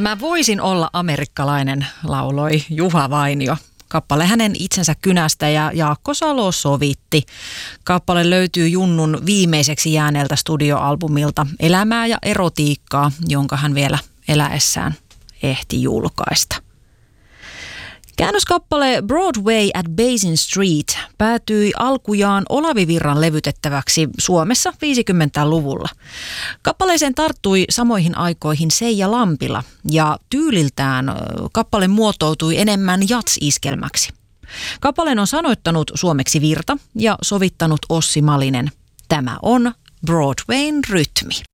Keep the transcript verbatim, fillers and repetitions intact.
Mä voisin olla amerikkalainen, lauloi Juha Vainio. Kappale hänen itsensä kynästä ja Jaakko Salo sovitti. Kappale löytyy Junnun viimeiseksi jääneeltä studioalbumilta Elämää ja erotiikkaa, jonka hän vielä eläessään ehti julkaista. Käännöskappale Broadway at Basin Street päätyi alkujaan Olavi Virran levytettäväksi Suomessa viisikymmentäluvulla. Kappaleeseen tarttui samoihin aikoihin Seija Lampila ja tyyliltään kappale muotoutui enemmän jats-iskelmäksi. Kappaleen on sanoittanut suomeksi Virta ja sovittanut Ossi Malinen. Tämä on Broadwayn rytmi.